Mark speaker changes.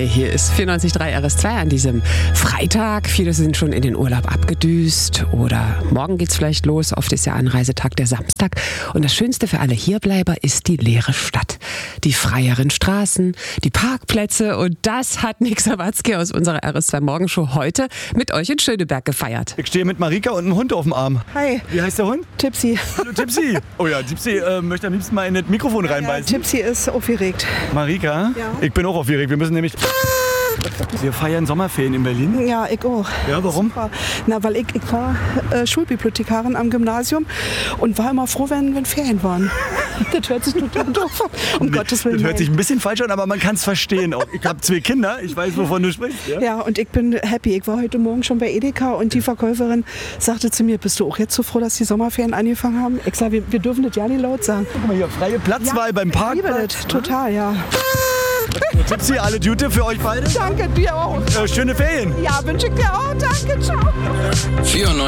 Speaker 1: Hi, hier ist 94.3 RS2 an diesem Freitag. Viele sind schon in den Urlaub abgedüst oder morgen geht's vielleicht los. Oft ist ja Anreisetag der Samstag. Und das Schönste für alle Hierbleiber ist die leere Stadt. Die freieren Straßen, die Parkplätze und das hat Nick Sawatzki aus unserer RS2 Morgenshow heute mit euch in Schöneberg gefeiert.
Speaker 2: Ich stehe mit Marika und einem Hund auf dem Arm.
Speaker 3: Hi.
Speaker 2: Wie heißt der Hund?
Speaker 3: Tipsy.
Speaker 2: Hallo Tipsy. Oh ja, Tipsy möchte am liebsten mal in das Mikrofon reinbeißen.
Speaker 3: Ja, Tipsy ist aufgeregt.
Speaker 2: Marika,
Speaker 3: Ja.
Speaker 2: ich bin auch aufgeregt. Wir müssen nämlich... Wir feiern Sommerferien in Berlin.
Speaker 3: Ja, ich auch.
Speaker 2: Ja, warum?
Speaker 3: Super. Na, weil ich war Schulbibliothekarin am Gymnasium und war immer froh, wenn Ferien waren. Das hört sich total doof an. Um Gottes Willen.
Speaker 2: Das hört sich ein bisschen falsch an, aber man kann es verstehen auch. Ich habe 2 Kinder, ich weiß, wovon du sprichst. Ja?
Speaker 3: Ja, und ich bin happy. Ich war heute Morgen schon bei Edeka und die Verkäuferin sagte zu mir, bist du auch jetzt so froh, dass die Sommerferien angefangen haben? Ich sage, wir dürfen das ja nicht laut sagen.
Speaker 2: Guck mal hier, freie Platzwahl beim
Speaker 3: Ich liebe
Speaker 2: Parkplatz.
Speaker 3: das, total, ja.
Speaker 2: Tipsy, alle Gute für euch beide.
Speaker 3: Danke dir auch.
Speaker 2: Schöne Ferien.
Speaker 3: Ja, wünsche ich dir auch. Danke, ciao.